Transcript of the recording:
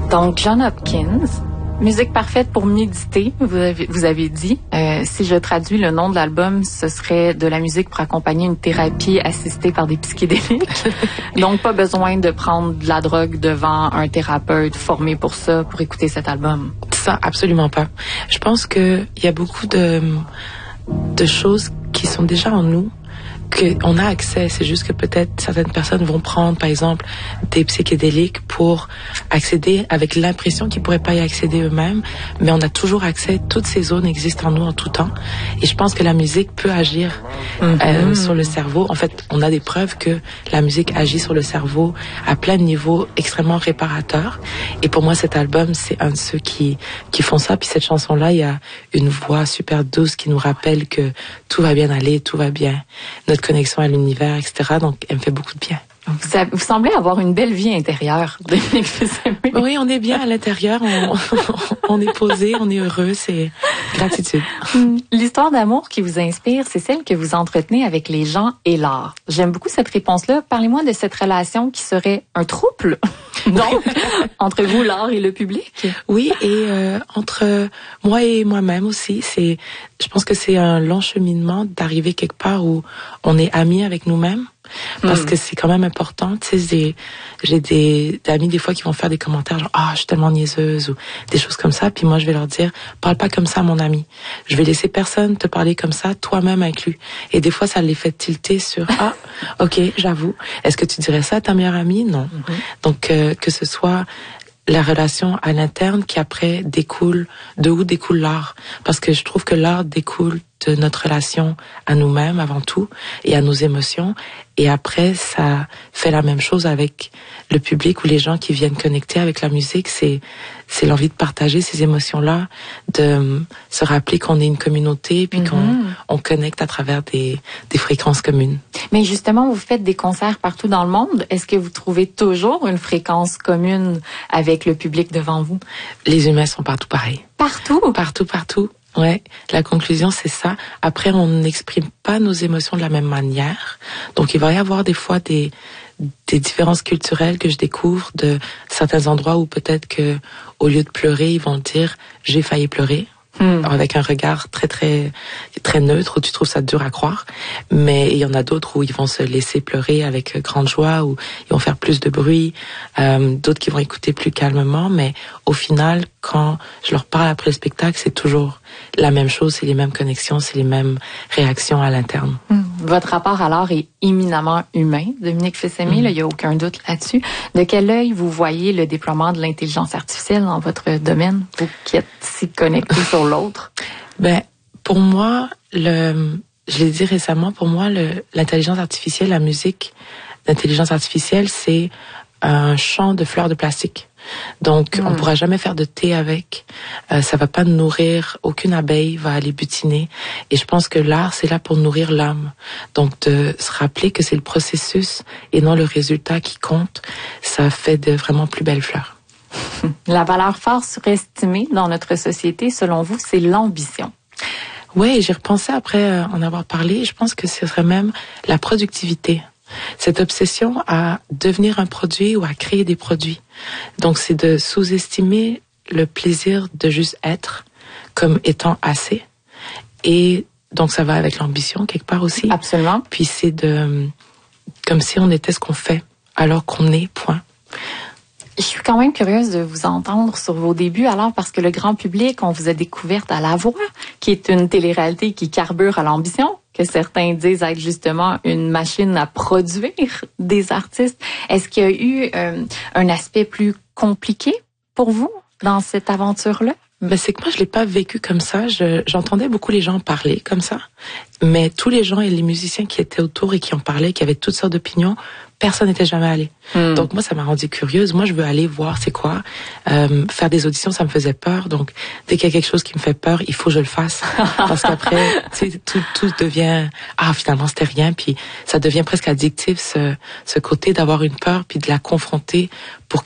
Donc, John Hopkins, musique parfaite pour méditer, vous avez dit. Si je traduis le nom de l'album, ce serait de la musique pour accompagner une thérapie assistée par des psychédéliques. Donc, pas besoin de prendre de la drogue devant un thérapeute formé pour ça, pour écouter cet album. Ça, absolument pas. Je pense qu'il y a beaucoup de choses qui sont déjà en nous, qu'on a accès. C'est juste que peut-être certaines personnes vont prendre, par exemple, des psychédéliques pour accéder avec l'impression qu'ils pourraient pas y accéder eux-mêmes, mais on a toujours accès. Toutes ces zones existent en nous en tout temps. Et je pense que la musique peut agir sur le cerveau. En fait, on a des preuves que la musique agit sur le cerveau à plein de niveaux extrêmement réparateurs. Et pour moi, cet album, c'est un de ceux qui font ça. Puis cette chanson-là, il y a une voix super douce qui nous rappelle que tout va bien aller, tout va bien. Notre connexion à l'univers, etc. Donc, elle me fait beaucoup de bien. Vous semblez avoir une belle vie intérieure. Oui, on est bien à l'intérieur, on est posé, on est heureux, c'est gratitude. L'histoire d'amour qui vous inspire, c'est celle que vous entretenez avec les gens et l'art. J'aime beaucoup cette réponse-là. Parlez-moi de cette relation qui serait un trouble, donc, entre vous, l'art et le public. Oui, et entre moi et moi-même aussi, je pense que c'est un long cheminement d'arriver quelque part où on est amis avec nous-mêmes. Parce que c'est quand même important, tu sais, j'ai des amis des fois qui vont faire des commentaires genre je suis tellement niaiseuse ou des choses comme ça, puis moi je vais leur dire parle pas comme ça mon ami. Je vais laisser personne te parler comme ça, toi-même inclus. Et des fois ça les fait tilter sur OK, j'avoue. Est-ce que tu dirais ça à ta meilleure amie? Non. Donc que ce soit la relation à l'interne qui après découle l'art, parce que je trouve que l'art découle de notre relation à nous-mêmes avant tout et à nos émotions, et après ça fait la même chose avec le public ou les gens qui viennent connecter avec la musique. C'est l'envie de partager ces émotions-là, de se rappeler qu'on est une communauté puis qu'on connecte à travers des fréquences communes. Mais justement, vous faites des concerts partout dans le monde. Est-ce que vous trouvez toujours une fréquence commune avec le public devant vous? Les humains sont partout pareils. Partout? Partout. Ouais, la conclusion c'est ça. Après, on n'exprime pas nos émotions de la même manière. Donc, il va y avoir des fois des différences culturelles que je découvre de certains endroits où peut-être que au lieu de pleurer, ils vont dire j'ai failli pleurer. Avec un regard très très très neutre où tu trouves ça dur à croire, mais il y en a d'autres où ils vont se laisser pleurer avec grande joie, où ils vont faire plus de bruit, d'autres qui vont écouter plus calmement, mais au final quand je leur parle après le spectacle, c'est toujours la même chose, c'est les mêmes connexions, c'est les mêmes réactions à l'interne. Votre rapport à l'art est éminemment humain, Dominique Fils-Aimé, il n'y a aucun doute là-dessus. De quel œil vous voyez le déploiement de l'intelligence artificielle dans votre domaine, vous qui êtes si connectés sur l'autre? Pour moi, je l'ai dit récemment, pour moi, l'intelligence artificielle, la musique d'intelligence artificielle, c'est un champ de fleurs de plastique. Donc, on pourra jamais faire de thé avec. Ça va pas nourrir, aucune abeille va aller butiner. Et je pense que l'art, c'est là pour nourrir l'âme. Donc, de se rappeler que c'est le processus et non le résultat qui compte, ça fait de vraiment plus belles fleurs. La valeur fort surestimée dans notre société, selon vous, c'est l'ambition. Oui, j'ai repensé après en avoir parlé. Je pense que ce serait même la productivité. Cette obsession à devenir un produit ou à créer des produits. Donc, c'est de sous-estimer le plaisir de juste être comme étant assez. Et donc, ça va avec l'ambition quelque part aussi. Absolument. Puis c'est comme si on était ce qu'on fait, alors qu'on est, point. Je suis quand même curieuse de vous entendre sur vos débuts, alors, parce que le grand public, on vous a découverte à La Voix, qui est une télé-réalité qui carbure à l'ambition, que certains disent être justement une machine à produire des artistes. Est-ce qu'il y a eu un aspect plus compliqué pour vous dans cette aventure-là? C'est que moi, je l'ai pas vécu comme ça. J'entendais beaucoup les gens parler comme ça. Mais tous les gens et les musiciens qui étaient autour et qui en parlaient, qui avaient toutes sortes d'opinions, personne n'était jamais allé. Donc moi, ça m'a rendue curieuse. Moi, je veux aller voir c'est quoi. Faire des auditions, ça me faisait peur. Donc, dès qu'il y a quelque chose qui me fait peur, il faut que je le fasse. Parce qu'après, tu sais, tout devient, finalement, c'était rien. Puis ça devient presque addictif, ce côté d'avoir une peur, puis de la confronter pour